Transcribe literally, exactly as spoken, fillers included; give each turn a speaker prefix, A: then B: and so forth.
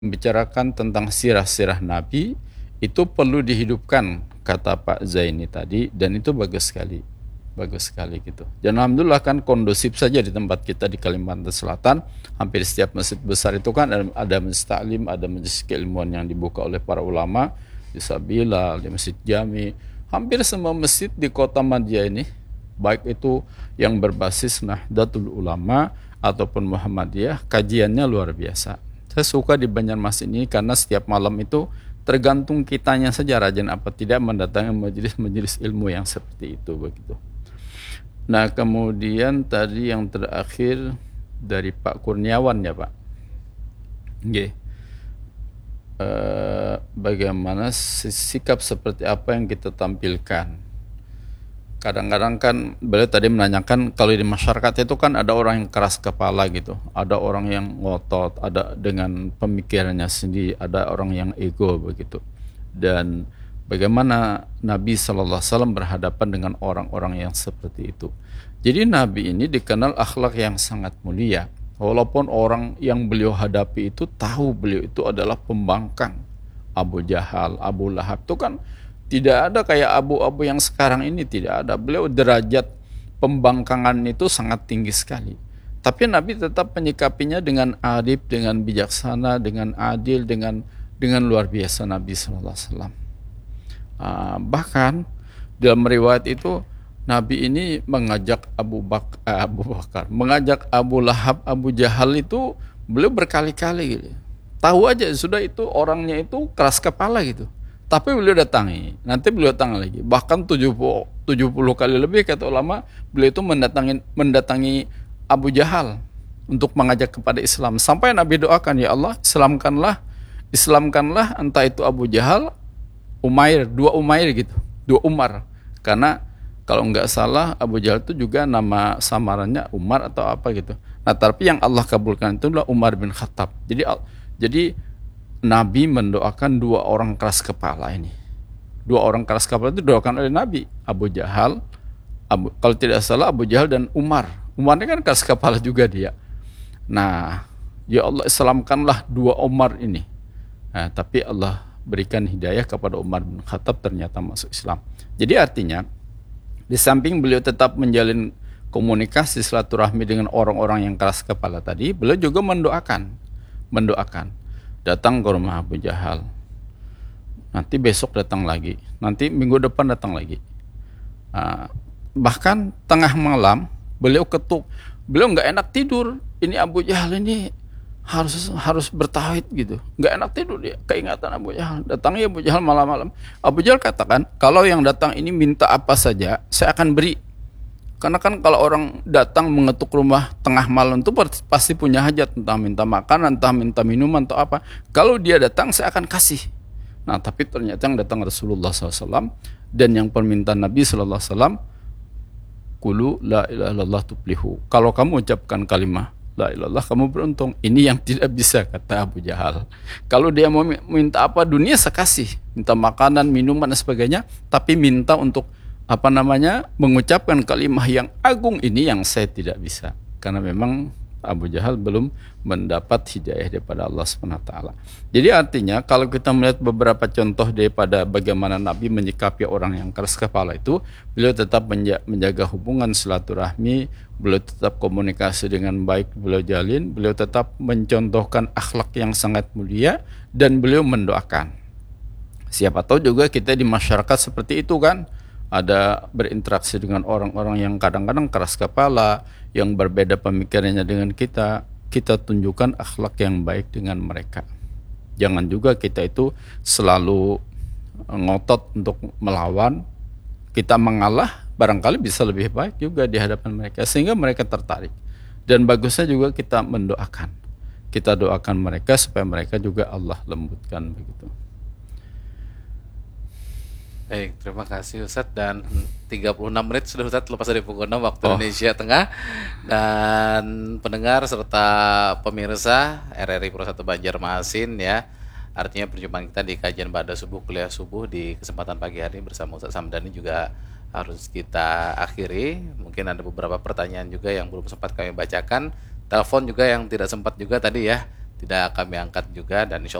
A: membicarakan tentang sirah-sirah Nabi itu perlu dihidupkan, kata Pak Zaini tadi, dan itu bagus sekali, bagus sekali gitu. Dan alhamdulillah kan kondusif saja di tempat kita di Kalimantan Selatan, hampir setiap masjid besar itu kan ada, ada majelis taklim, ada majelis keilmuan yang dibuka oleh para ulama di Sabila, di Masjid Jami, hampir semua masjid di kota Madia ini, baik itu yang berbasis Nahdlatul Ulama ataupun Muhammadiyah, kajiannya luar biasa. Saya suka di Banjarmasin ini karena setiap malam itu tergantung kitanya saja rajin apa tidak mendatangi majelis-majelis ilmu yang seperti itu begitu. Nah, kemudian tadi yang terakhir dari Pak Kurniawan ya Pak. Nggih. Eh, bagaimana sikap seperti apa yang kita tampilkan? Kadang-kadang kan beliau tadi menanyakan kalau di masyarakat itu kan ada orang yang keras kepala gitu, ada orang yang ngotot, ada dengan pemikirannya sendiri, ada orang yang ego begitu. Dan bagaimana Nabi Sallallahu Alaihi Wasallam berhadapan dengan orang-orang yang seperti itu. Jadi Nabi ini dikenal akhlak yang sangat mulia, walaupun orang yang beliau hadapi itu tahu beliau itu adalah pembangkang. Abu Jahal, Abu Lahab itu kan tidak ada kayak abu-abu yang sekarang ini, tidak ada. Beliau derajat pembangkangan itu sangat tinggi sekali. Tapi Nabi tetap menyikapinya dengan adib, dengan bijaksana, dengan adil, dengan dengan luar biasa Nabi Sallallahu Alaihi Wasallam. Uh, bahkan dalam riwayat itu Nabi ini mengajak Abu Bakar, eh, Abu Bakar, mengajak Abu Lahab, Abu Jahal itu beliau berkali-kali gitu. Tahu aja sudah itu orangnya itu keras kepala gitu. Tapi beliau datangi, nanti beliau datang lagi. Bahkan tujuh puluh kali lebih kata ulama, beliau itu mendatangi, mendatangi Abu Jahal untuk mengajak kepada Islam. Sampai Nabi doakan, ya Allah, Islamkanlah, Islamkanlah entah itu Abu Jahal, Umair, dua Umair gitu, dua Umar. Karena kalau nggak salah Abu Jahal itu juga nama samarannya Umar atau apa gitu. Nah, tapi yang Allah kabulkan itu adalah Umar bin Khattab. Jadi, jadi Nabi mendoakan dua orang keras kepala ini. Dua orang keras kepala itu doakan oleh Nabi. Abu Jahal, Abu, kalau tidak salah Abu Jahal dan Umar. Umar ini kan keras kepala juga dia. Nah, ya Allah Islamkanlah dua Umar ini. Nah, tapi Allah berikan hidayah kepada Umar bin Khattab, ternyata masuk Islam. Jadi artinya, di samping beliau tetap menjalin komunikasi silaturahmi dengan orang-orang yang keras kepala tadi, beliau juga mendoakan. Mendoakan. Datang ke rumah Abu Jahal, nanti besok datang lagi, nanti minggu depan datang lagi. Nah, bahkan tengah malam beliau ketuk, beliau nggak enak tidur. Ini Abu Jahal ini harus harus bertauhid gitu, nggak enak tidur dia, keingatan Abu Jahal. Datangnya Abu Jahal malam-malam. Abu Jahal katakan, kalau yang datang ini minta apa saja, saya akan beri. Karena kan kalau orang datang mengetuk rumah tengah malam itu pasti punya hajat, entah minta makanan, entah minta minuman atau apa. Kalau dia datang saya akan kasih. Nah, tapi ternyata yang datang Rasulullah shallallahu alaihi wasallam, dan yang permintaan Nabi shallallahu alaihi wasallam, Qulu la ilaha illallah tuflihu. Kalau kamu ucapkan kalimat la ilaha illallah kamu beruntung. Ini yang tidak bisa, kata Abu Jahal. Kalau dia mau minta apa dunia saya kasih, minta makanan, minuman dan sebagainya, tapi minta untuk apa namanya mengucapkan kalimat yang agung ini yang saya tidak bisa, karena memang Abu Jahal belum mendapat hidayah daripada Allah subhanahu wa taala. Jadi artinya kalau kita melihat beberapa contoh daripada bagaimana Nabi menyikapi orang yang keras kepala itu, beliau tetap menjaga hubungan silaturahmi, beliau tetap komunikasi dengan baik, beliau jalin, beliau tetap mencontohkan akhlak yang sangat mulia, dan beliau mendoakan. Siapa tahu juga kita di masyarakat seperti itu kan, ada berinteraksi dengan orang-orang yang kadang-kadang keras kepala, yang berbeda pemikirannya dengan kita, kita tunjukkan akhlak yang baik dengan mereka. Jangan juga kita itu selalu ngotot untuk melawan, kita mengalah, barangkali bisa lebih baik juga di hadapan mereka, sehingga mereka tertarik. Dan bagusnya juga kita mendoakan, kita doakan mereka supaya mereka juga Allah lembutkan begitu.
B: Baik, terima kasih Ustadz. Dan tiga puluh enam menit sudah Ustadz, lepas dari pukul enam waktu oh. Indonesia Tengah. Dan pendengar serta pemirsa R R I Pro satu Banjarmasin ya, artinya perjumpaan kita di kajian pada subuh, kuliah subuh di kesempatan pagi hari bersama Ustadz Hamdani juga harus kita akhiri. Mungkin ada beberapa pertanyaan juga yang belum sempat kami bacakan, telepon juga yang tidak sempat juga tadi ya, tidak kami angkat juga dan insya